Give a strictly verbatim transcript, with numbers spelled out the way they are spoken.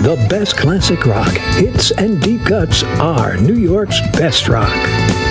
The best classic rock, hits, and deep cuts are New York's best rock.